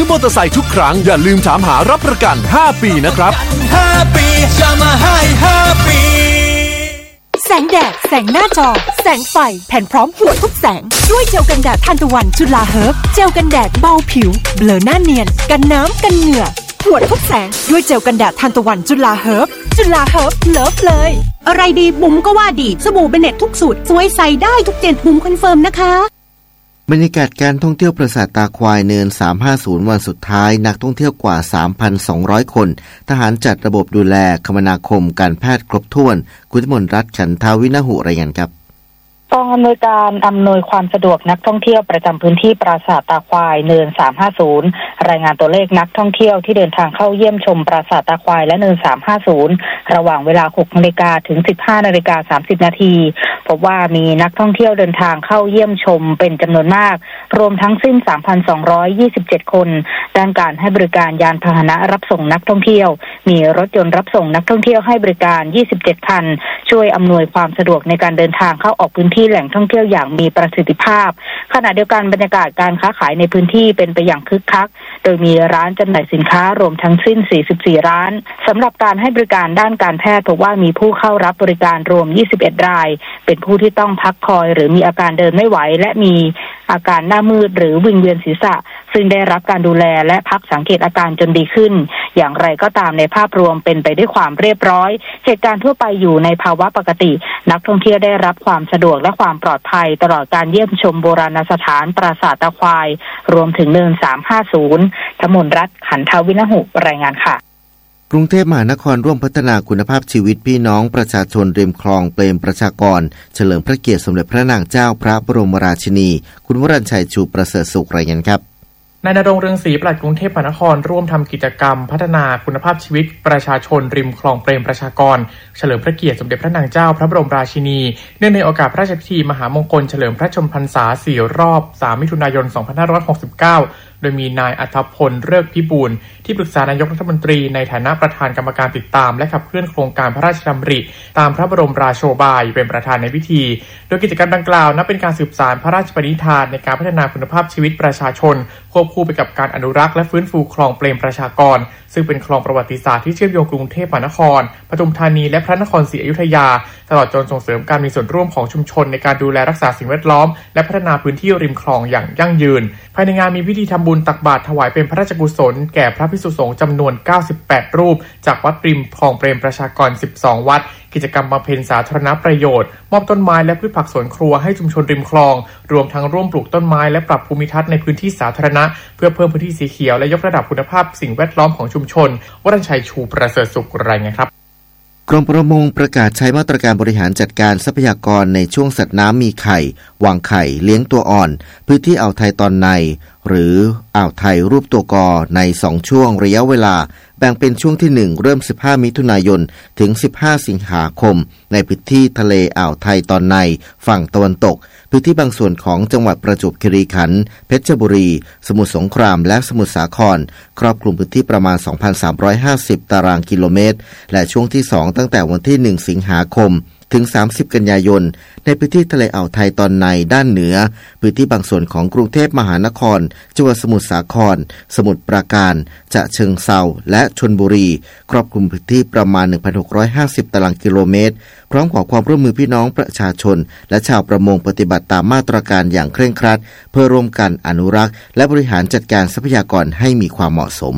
มอเตอร์ไซค์ทุกครั้งอย่าลืมถามหารับประกัน5 ปีนะครับ 5 ปีจะมาให้5 ปีแสงแดดแสงหน้าจอแสงไฟแผ่นพร้อมหัวทุกแสงด้วยเจลกันแดดทานตะวันจุฬาเฮิร์บเจลกันแดดเบาผิวเบลอหน้าเนียนกันน้ำกันเหงื่อหัวทุกแสงด้วยเจลกันแดดทานตะวันจุฬาเฮิร์บจุฬาเฮิร์บเลิฟเลยอะไรดีบุ๋มก็ว่าดีสบู่เบเน็ตทุกสูตรสวยใสได้ทุกเจนบุ๋มคอนเฟิร์มนะคะบรรยากาศการท่องเที่ยวปราสาทตาควายเนิน350วันสุดท้ายนักท่องเที่ยวกว่า 3,200 คนทหารจัดระบบดูแลคมนาคมการแพทย์ครบถ้วนคุณธมนรัตน์ฉันทาวินหุรายงานครับกองอำนวยการอำนวยความสะดวกนักท่องเที่ยวประจำพื้นที่ปราสาทตาควายเนิน350รายงานตัวเลขนักท่องเที่ยวที่เดินทางเข้าเยี่ยมชมปราสาทตาควายและเนิน350ระหว่างเวลา 6 นาฬิกาถึง 15 นาฬิกา 30 นาทีพบว่ามีนักท่องเที่ยวเดินทางเข้าเยี่ยมชมเป็นจำนวนมากรวมทั้งสิ้น 3,227 คนด้านการให้บริการยานพาหนะรับส่งนักท่องเที่ยวมีรถยนต์รับส่งนักท่องเที่ยวให้บริการ27 คันช่วยอำนวยความสะดวกในการเดินทางเข้าออกพื้นที่แหล่งท่องเที่ยวอย่างมีประสิทธิภาพขณะเดียวกันบรรยากาศการค้าขายในพื้นที่เป็นไปอย่างคึกคักโดยมีร้านจำหน่ายสินค้ารวมทั้งสิ้น44ร้านสำหรับการให้บริการด้านการแพทย์พบว่ามีผู้เข้ารับบริการรวม21รายเป็นผู้ที่ต้องพักคอยหรือมีอาการเดินไม่ไหวและมีอาการหน้ามืดหรือวิงเวียนศีรษะซึ่งได้รับการดูแลและพักสังเกตอาการจนดีขึ้นอย่างไรก็ตามในภาพรวมเป็นไปด้วยความเรียบร้อยเหตุการณ์ทั่วไปอยู่ในภาวะปกตินักท่องเที่ยวได้รับความสะดวกและความปลอดภัยตลอดการเยี่ยมชมโบราณสถานปราสาทตาควายรวมถึงเนิน350ธมนรัตน์ขันทวินหุรายงานค่ะกรุงเทพมหานครร่วมพัฒนาคุณภาพชีวิตพี่น้องประชาชนริมคลองเปรมประชากรเฉลิมพระเกียรติสมเด็จพระนางเจ้าพระบรมราชินีคุณวรัญชัยชูประเสริฐสุขรายงานครับนายณรงค์เรืองศรีปลัดกรุงเทพมหานครร่วมทำกิจกรรมพัฒนาคุณภาพชีวิตประชาชนริมคลองเปรมประชากรเฉลิมพระเกียรติสมเด็จพระนางเจ้าพระบรมราชินีเนื่องในโอกาสพระราชพิธีมหามงคลเฉลิมพระชนมพรรษา4 รอบ3 มิถุนายน 2569โดยมีนายอัธพลฤกษ์พิบูลที่ปรึกษานายกรัฐมนตรีในฐานะประธานกรรมการติดตามและขับเคลื่อนโครงการพระราชดำริตามพระบรมราโชบายเป็นประธานในพิธีโดยกิจกรรมดังกล่าวนับเป็นการสืบสานพระราชปณิธานในการพัฒนาคุณภาพชีวิตประชาชนควบคู่ไปกับการอนุรักษ์และฟื้นฟูคลองเปรมประชากรซึ่งเป็นคลองประวัติศาสตร์ที่เชื่อมโยงกรุงเทพมหานครปทุมธานีและพระนครศรีอยุธยาตลอดจนส่งเสริมการมีส่วนร่วมของชุมชนในการดูแลรักษาสิ่งแวดล้อมและพัฒนาพื้นที่ริมคลองอย่างยั่งยืนภายในงานมีพิธีทำบุญตักบาตรถวายเป็นพระราชกุศลแก่พระภิกษุสงฆ์จำนวน98รูปจากวัดริมคลองเปรมประชากร12วัดกิจกรรมบำเพ็ญสาธารณประโยชน์มอบต้นไม้และพืชผักสวนครัวให้ชุมชนริมคลองรวมทั้งร่วมปลูกต้นไม้และปรับภูมิทัศน์ในพื้นที่สาธารณะเพื่อเพิ่มพื้นที่สีเขียวและยกระดับคุณภาพสิ่งแวดล้อมของชุมชนวรัญชัยชูประเสริฐสุขรายงานครับกรมประมงประกาศใช้มาตรการบริหารจัดการทรัพยากรในช่วงสัตว์น้ำมีไข่วางไข่เลี้ยงตัวอ่อนพื้นที่อ่าวไทยตอนในหรืออ่าวไทยรูปตัวกอใน2ช่วงระยะเวลาแบ่งเป็นช่วงที่1เริ่ม15มิถุนายนถึง15สิงหาคมในพื้นที่ทะเลอ่าวไทยตอนในฝั่งตะวันตกพื้นที่บางส่วนของจังหวัดประจวบคีรีขันธ์เพชรบุรีสมุทรสงครามและสมุทรสาครครอบคลุมพื้นที่ประมาณ 2,350 ตารางกิโลเมตรและช่วงที่2ตั้งแต่วันที่1สิงหาคมถึง30กันยายนในพื้นที่ทะเลอ่าวไทยตอนในด้านเหนือพื้นที่บางส่วนของกรุงเทพมหานครจังหวัดสมุทรสาครสมุทรปราการฉะเชิงเทราและชลบุรีครอบคลุมพื้นที่ประมาณ 1,650 ตารางกิโลเมตรพร้อมขอความร่วมมือพี่น้องประชาชนและชาวประมงปฏิบัติตามมาตรการอย่างเคร่งครัดเพื่อร่วมกันอนุรักษ์และบริหารจัดการทรัพยากรให้มีความเหมาะสม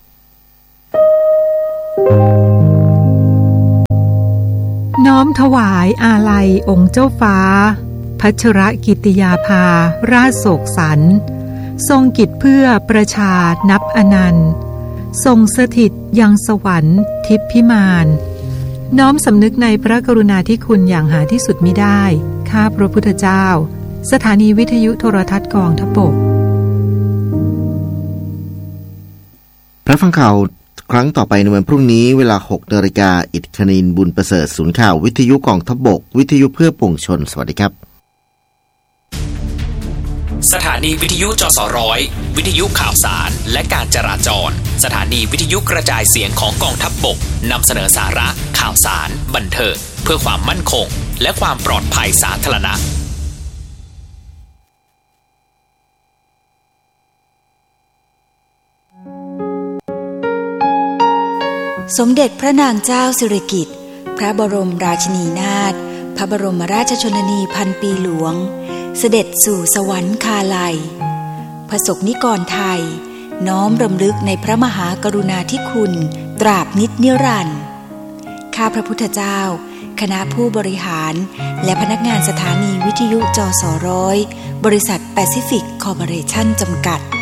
น้อมถวายอาลัยองค์เจ้าฟ้าพัชรกิติยาภาราชโศกสันต์ทรงกิจเพื่อประชานับอนันต์ทรงสถิตยังสวรรค์ทิพย์พิมานน้อมสำนึกในพระกรุณาธิคุณอย่างหาที่สุดมิได้ข้าพระพุทธเจ้าสถานีวิทยุโทรทัศน์กองทัพบกพระฟังข่าวครั้งต่อไปในวันพรุ่งนี้เวลา 6 นาฬิกาอิทธิคณินบุญประเสริฐศูนย์ข่าววิทยุกองทัพบกวิทยุเพื่อปวงชนสวัสดีครับสถานีวิทยุจสร้อยวิทยุข่าวสารและการจราจรสถานีวิทยุกระจายเสียงของกองทัพบกนำเสนอสาระข่าวสารบันเทิงเพื่อความมั่นคงและความปลอดภัยสาธารณะสมเด็จพระนางเจ้าสิริกิติ์พระบรมราชินีนาถพระบรมราชชนนีพันปีหลวงเสด็จสู่สวรรคาลัยประสบนิกรไทยน้อมรำลึกในพระมหากรุณาธิคุณตราบนิจนิรันดร์ข้าพระพุทธเจ้าคณะผู้บริหารและพนักงานสถานีวิทยุจส.100 บริษัทแปซิฟิกคอร์ปอเรชั่นจำกัด